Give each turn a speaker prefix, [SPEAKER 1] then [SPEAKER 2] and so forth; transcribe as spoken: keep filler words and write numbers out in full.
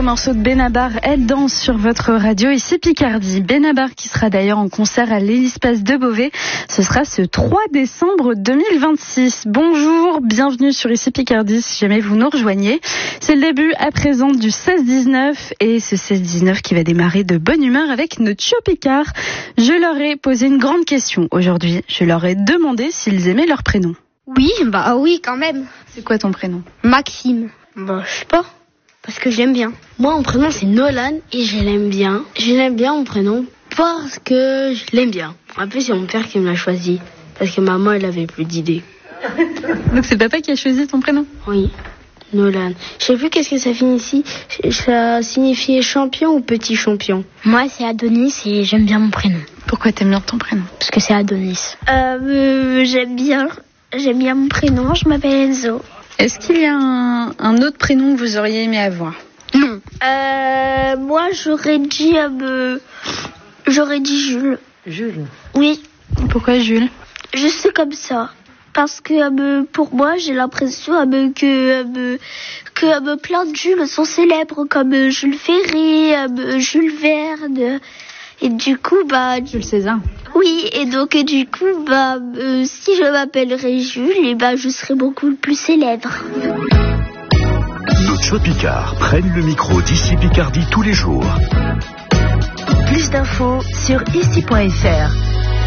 [SPEAKER 1] morceau de Benabar, Elle danse sur votre radio, ici Picardie. Benabar qui sera d'ailleurs en concert à l'Hélice-Place de Beauvais. Ce sera ce trois décembre deux mille vingt-six. Bonjour, bienvenue sur ici Picardie si jamais vous nous rejoignez. C'est le début à présent du seize dix-neuf et ce seize dix-neuf qui va démarrer de bonne humeur avec nos Tchio Picard. Je leur ai posé une grande question aujourd'hui. Je leur ai demandé s'ils aimaient leur prénom.
[SPEAKER 2] Oui, bah oui quand même.
[SPEAKER 1] C'est quoi ton prénom?
[SPEAKER 2] Maxime. Bah je sais pas. Parce que je l'aime bien.
[SPEAKER 3] Moi, mon prénom, c'est Nolan et je l'aime bien. Je l'aime bien, mon prénom, parce que je l'aime bien. En plus, c'est mon père qui me l'a choisi. Parce que maman, elle avait plus d'idées.
[SPEAKER 1] Donc, c'est papa qui a choisi ton prénom?
[SPEAKER 3] Oui, Nolan. Je sais plus qu'est-ce que ça signifie. Ça signifiait champion ou petit champion?
[SPEAKER 2] Moi, c'est Adonis et j'aime bien mon prénom.
[SPEAKER 1] Pourquoi t'aimes bien ton prénom?
[SPEAKER 2] Parce que c'est Adonis.
[SPEAKER 4] Euh, j'aime bien. J'aime bien mon prénom. Je m'appelle Enzo.
[SPEAKER 1] Est-ce qu'il y a un, un autre prénom que vous auriez aimé avoir?
[SPEAKER 2] Non.
[SPEAKER 4] Euh, moi, j'aurais dit, euh, j'aurais dit Jules.
[SPEAKER 1] Jules?
[SPEAKER 4] Oui.
[SPEAKER 1] Pourquoi Jules?
[SPEAKER 4] Je sais comme ça. Parce que euh, pour moi, j'ai l'impression euh, que, euh, que euh, plein de Jules sont célèbres, comme euh, Jules Ferry, euh, Jules Verne. Et du coup, bah...
[SPEAKER 1] Jules César.
[SPEAKER 4] Oui, et donc du coup, bah, euh, si je m'appellerais Jules, et bah, je serais beaucoup plus célèbre.
[SPEAKER 5] Nos Tchio Picard prennent le micro d'ici Picardie tous les jours.
[SPEAKER 6] Plus d'infos sur ici point f r.